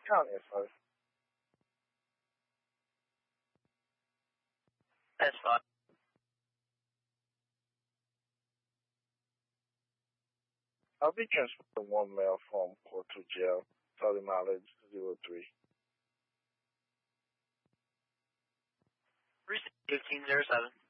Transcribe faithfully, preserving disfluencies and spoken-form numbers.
County, sorry. That's fine. I'll be transferring one male from court to jail. Sorry, mileage zero three. Receipt fifteen zero seven.